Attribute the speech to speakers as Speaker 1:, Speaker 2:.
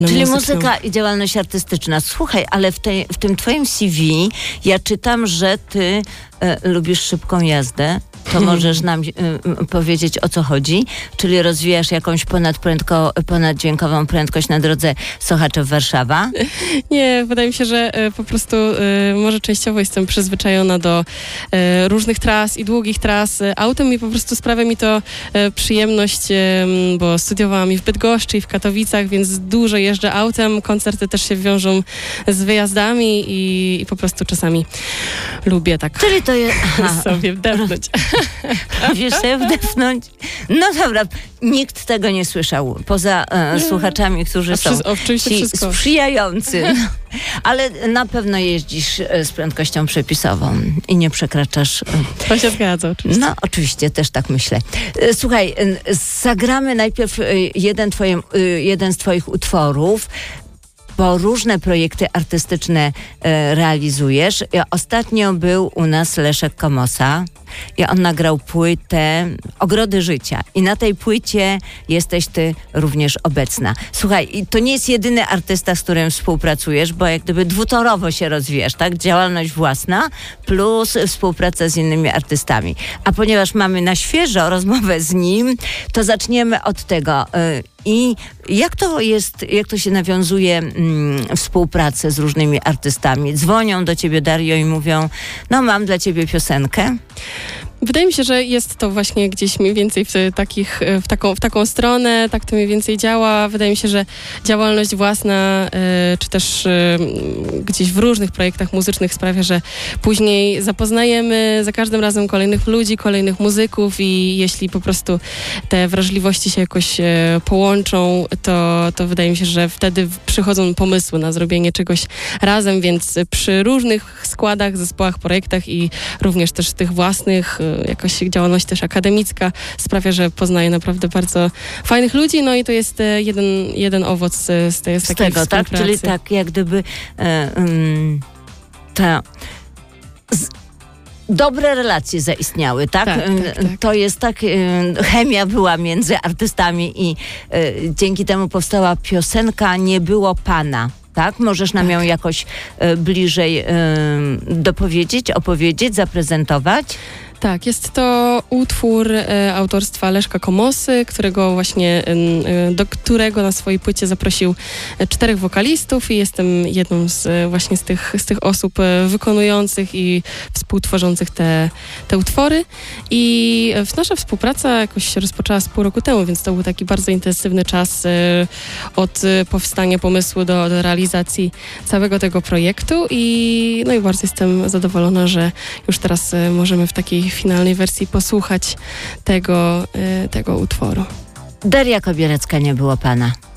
Speaker 1: Czyli muzyka i działalność artystyczna. Słuchaj, ale w tym twoim CV ja czytam, że ty lubisz szybką jazdę. To możesz nam powiedzieć, o co chodzi? Czyli rozwijasz jakąś ponaddźwiękową prędkość na drodze Sochaczew-Warszawa?
Speaker 2: Nie, wydaje mi się, że po prostu może częściowo jestem przyzwyczajona do różnych tras i długich tras autem i po prostu sprawia mi to przyjemność, bo studiowałam i w Bydgoszczy, i w Katowicach, więc dużo jeżdżę autem. Koncerty też się wiążą z wyjazdami i po prostu czasami lubię tak
Speaker 1: Czyli to jest...
Speaker 2: sobie wdepnąć.
Speaker 1: Wiesz sobie wdepnąć? No dobra, nikt tego nie słyszał, poza słuchaczami, którzy są ci sprzyjający. No. Ale na pewno jeździsz z prędkością przepisową i nie przekraczasz...
Speaker 2: To się zgadza, oczywiście.
Speaker 1: No, oczywiście, też tak myślę. Słuchaj, zagramy najpierw jeden z twoich utworów, bo różne projekty artystyczne realizujesz. Ostatnio był u nas Leszek Komosa i on nagrał płytę Ogrody Życia. I na tej płycie jesteś ty również obecna. Słuchaj, i to nie jest jedyny artysta, z którym współpracujesz, bo jak gdyby dwutorowo się rozwijasz, tak? Działalność własna plus współpraca z innymi artystami. A ponieważ mamy na świeżo rozmowę z nim, to zaczniemy od tego. I jak to się nawiązuje współpracę z różnymi artystami? Dzwonią do ciebie, Dario, i mówią, no mam dla ciebie piosenkę.
Speaker 2: Wydaje mi się, że jest to właśnie gdzieś mniej więcej w taką stronę, tak to mniej więcej działa. Wydaje mi się, że działalność własna, czy też gdzieś w różnych projektach muzycznych sprawia, że później zapoznajemy za każdym razem kolejnych ludzi, kolejnych muzyków i jeśli po prostu te wrażliwości się jakoś połączą, to wydaje mi się, że wtedy przychodzą pomysły na zrobienie czegoś razem, więc przy różnych składach, zespołach, projektach i również też tych własnych jakaś działalność też akademicka sprawia, że poznaję naprawdę bardzo fajnych ludzi, no i to jest jeden owoc z takiej
Speaker 1: tego, tak? Czyli tak jak gdyby dobre relacje zaistniały, tak?
Speaker 2: Tak.
Speaker 1: To jest tak, chemia była między artystami i dzięki temu powstała piosenka Nie było pana. Tak? Możesz nam ją jakoś bliżej dopowiedzieć, opowiedzieć, zaprezentować?
Speaker 2: Tak, jest to utwór autorstwa Leszka Komosy, do którego na swojej płycie zaprosił 4 wokalistów i jestem jedną z tych osób wykonujących i współtworzących te utwory. I nasza współpraca jakoś się rozpoczęła z pół roku temu, więc to był taki bardzo intensywny czas od powstania pomysłu do realizacji całego tego projektu i bardzo jestem zadowolona, że już teraz możemy w takiej finalnej wersji posłuchać tego utworu.
Speaker 1: Daria Kobierecka, Nie było pana.